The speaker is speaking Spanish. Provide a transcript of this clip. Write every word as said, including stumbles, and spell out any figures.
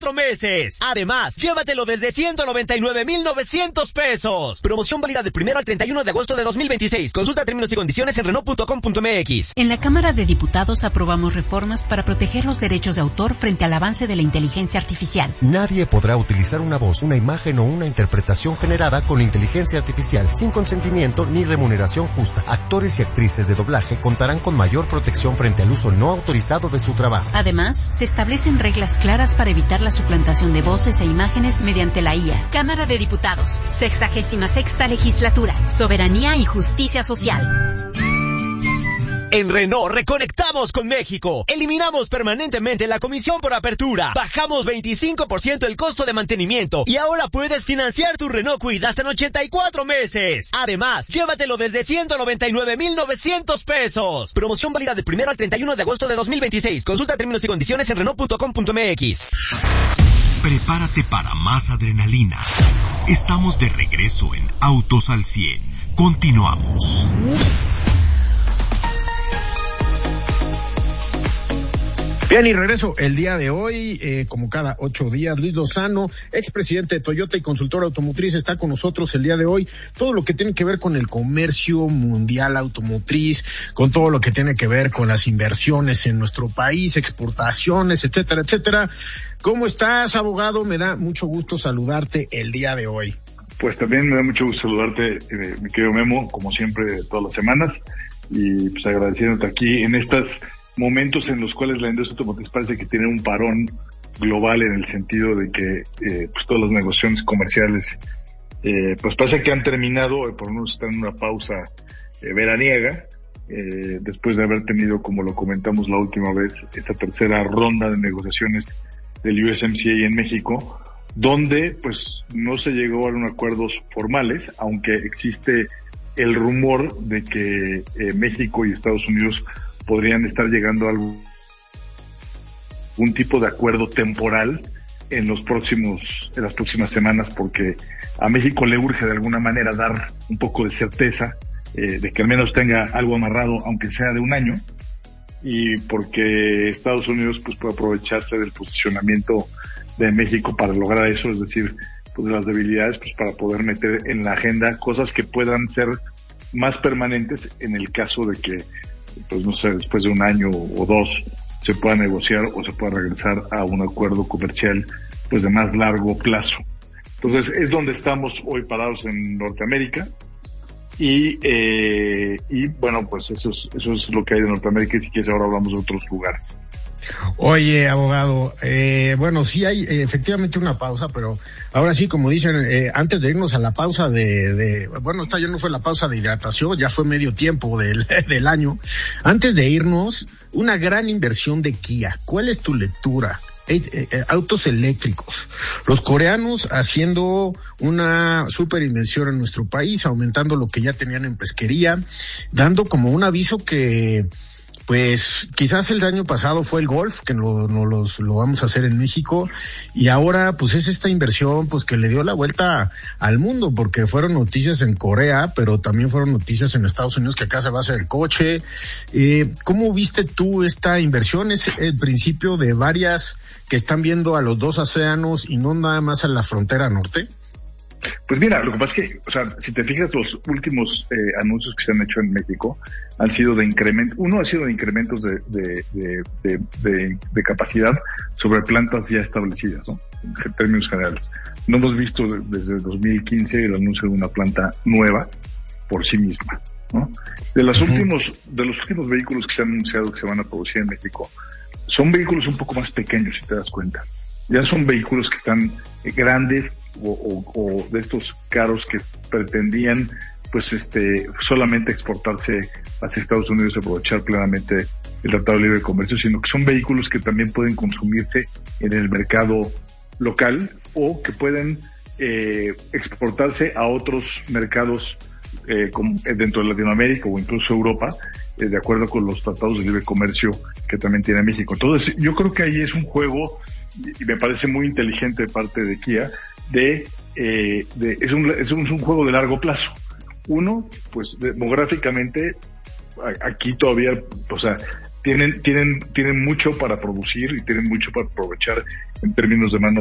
cuatro meses. Además, llévatelo desde ciento noventa y nueve mil novecientos pesos. Promoción válida del primero al treinta y uno de agosto de dos mil veintiséis. Consulta términos y condiciones en Renault punto com punto m x. En la Cámara de Diputados aprobamos reformas para proteger los derechos de autor frente al avance de la inteligencia artificial. Nadie podrá utilizar una voz, una imagen o una interpretación generada con inteligencia artificial sin consentimiento ni remuneración justa. Actores y actrices de doblaje contarán con mayor protección frente al uso no autorizado de su trabajo. Además, se establecen reglas claras para evitar la suplantación de voces e imágenes mediante la I A. Cámara de Diputados, sexagésima sexta legislatura, soberanía y justicia social. En Renault reconectamos con México. Eliminamos permanentemente la comisión por apertura. Bajamos veinticinco por ciento el costo de mantenimiento. Y ahora puedes financiar tu Renault Kwid hasta en ochenta y cuatro meses. Además, llévatelo desde ciento noventa y nueve mil novecientos pesos. Promoción válida del primero al treinta y uno de agosto de dos mil veintiséis. Consulta términos y condiciones en Renault punto com punto m x. Prepárate para más adrenalina. Estamos de regreso en Autos al cien. Continuamos. Bien, y regreso el día de hoy, eh, como cada ocho días. Luis Lozano, expresidente de Toyota y consultor automotriz, está con nosotros el día de hoy. Todo lo que tiene que ver con el comercio mundial automotriz, con todo lo que tiene que ver con las inversiones en nuestro país, exportaciones, etcétera, etcétera. ¿Cómo estás, abogado? Me da mucho gusto saludarte el día de hoy. Pues también me da mucho gusto saludarte, eh, mi querido Memo, como siempre, todas las semanas, y pues agradeciéndote aquí en estas momentos en los cuales la industria automotriz parece que tiene un parón global en el sentido de que eh, pues todas las negociaciones comerciales eh, pues parece que han terminado, eh, por lo menos están en una pausa eh, veraniega, eh, después de haber tenido, como lo comentamos la última vez, esta tercera ronda de negociaciones del U S M C A en México, donde pues no se llegó a acuerdos formales, aunque existe el rumor de que eh, México y Estados Unidos podrían estar llegando a algún un tipo de acuerdo temporal en los próximos, en las próximas semanas, porque a México le urge de alguna manera dar un poco de certeza, eh, de que al menos tenga algo amarrado, aunque sea de un año, y porque Estados Unidos pues puede aprovecharse del posicionamiento de México para lograr eso, es decir, pues de las debilidades, pues para poder meter en la agenda cosas que puedan ser más permanentes en el caso de que, pues no sé, después de un año o dos se pueda negociar o se pueda regresar a un acuerdo comercial pues de más largo plazo. Entonces es donde estamos hoy parados en Norteamérica y eh, y bueno, pues eso es, eso es lo que hay de Norteamérica, y si quieres ahora hablamos de otros lugares. Oye, abogado, eh, bueno, sí hay eh, efectivamente una pausa, pero ahora sí, como dicen, eh, antes de irnos a la pausa de, de, bueno, esta ya no fue la pausa de hidratación, ya fue medio tiempo del, del año. Antes de irnos, una gran inversión de Kia. ¿Cuál es tu lectura? Eh, eh, autos eléctricos. Los coreanos haciendo una super inversión en nuestro país, aumentando lo que ya tenían en pesquería, dando como un aviso que pues quizás el año pasado fue el Golf, que no, no los, lo vamos a hacer en México, y ahora pues es esta inversión pues que le dio la vuelta al mundo, porque fueron noticias en Corea, pero también fueron noticias en Estados Unidos que acá se va a hacer el coche. Eh, ¿Cómo viste tú esta inversión? ¿Es el principio de varias que están viendo a los dos océanos y no nada más a la frontera norte? Pues mira, lo que pasa es que, o sea, si te fijas, los últimos eh, anuncios que se han hecho en México han sido de incremento, uno ha sido de incrementos de, de, de, de, de, de capacidad sobre plantas ya establecidas, ¿no? En términos generales. No hemos visto desde el dos mil quince el anuncio de una planta nueva por sí misma, ¿no? De los uh-huh. últimos, de los últimos vehículos que se han anunciado que se van a producir en México, son vehículos un poco más pequeños, si te das cuenta. Ya son vehículos que están grandes o, o, o de estos caros que pretendían pues este solamente exportarse hacia Estados Unidos y aprovechar plenamente el Tratado de Libre Comercio, sino que son vehículos que también pueden consumirse en el mercado local o que pueden eh, exportarse a otros mercados eh, como dentro de Latinoamérica o incluso Europa, eh, de acuerdo con los tratados de libre comercio que también tiene México. Entonces yo creo que ahí es un juego, y me parece muy inteligente de parte de Kia, de, eh, de es, un, es un, es un juego de largo plazo. Uno, pues demográficamente, aquí todavía, o sea, tienen, tienen, tienen mucho para producir y tienen mucho para aprovechar en términos de mano